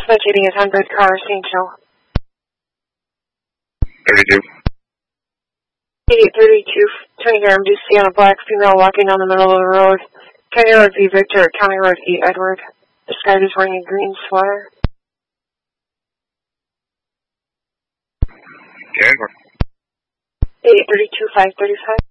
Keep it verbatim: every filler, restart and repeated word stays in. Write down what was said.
Locating a hundred car, Saint Joe. thirty-two. eight thirty-two, turning arm, do see on a black female walking down the middle of the road. County Road V Victor, County Road E Edward. This guy is wearing a green sweater. Okay. eight thirty-two, five thirty-five.